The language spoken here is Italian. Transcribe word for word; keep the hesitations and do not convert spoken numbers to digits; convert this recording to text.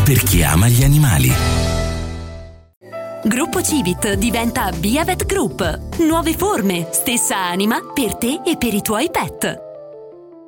per chi ama gli animali. Gruppo Civit diventa Biavet Group. Nuove forme, stessa anima per te e per i tuoi pet.